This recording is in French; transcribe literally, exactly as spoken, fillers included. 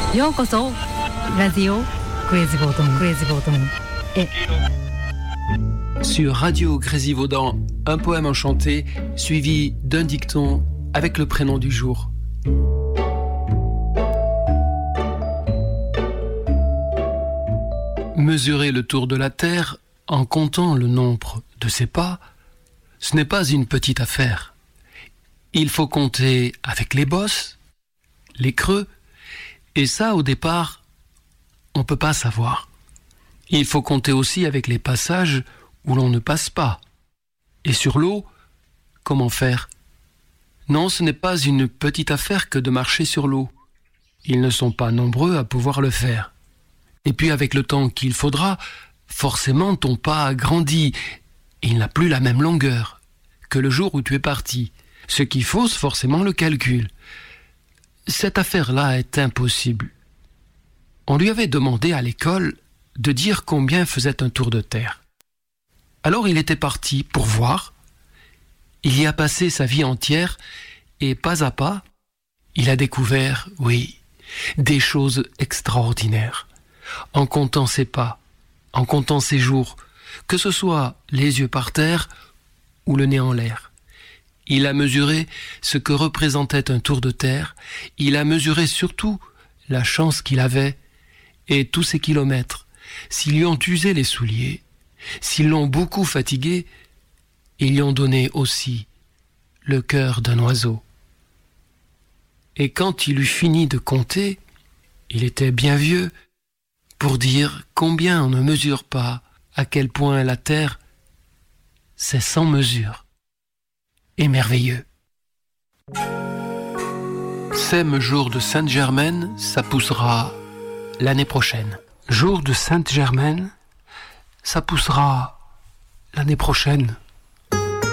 ようこそラジオクレイジーボートムクレイジーボートムへ Sur Radio Grésivaudan, un poème enchanté suivi d'un dicton avec le prénom du jour. Mesurer le tour de la Terre en comptant le nombre de ses pas, ce n'est pas une petite affaire. Il faut compter avec les bosses, les creux, et ça, au départ, on ne peut pas savoir. Il faut compter aussi avec les passages où l'on ne passe pas. Et sur l'eau, comment faire ? Non, ce n'est pas une petite affaire que de marcher sur l'eau. Ils ne sont pas nombreux à pouvoir le faire. Et puis avec le temps qu'il faudra, forcément ton pas grandit. Il n'a plus la même longueur que le jour où tu es parti, ce qui fausse forcément le calcul. Cette affaire-là est impossible. On lui avait demandé à l'école de dire combien faisait un tour de terre. Alors il était parti pour voir. Il y a passé sa vie entière et pas à pas, il a découvert, oui, des choses extraordinaires. En comptant ses pas, en comptant ses jours, que ce soit les yeux par terre ou le nez en l'air. Il a mesuré ce que représentait un tour de terre, il a mesuré surtout la chance qu'il avait et tous ces kilomètres, s'ils lui ont usé les souliers, s'ils l'ont beaucoup fatigué, ils lui ont donné aussi le cœur d'un oiseau. Et quand il eut fini de compter, il était bien vieux pour dire combien on ne mesure pas, à quel point la terre, c'est sans mesure et merveilleux. Sème jour de Sainte-Germaine, ça poussera l'année prochaine. Jour de Sainte-Germaine, ça poussera l'année prochaine.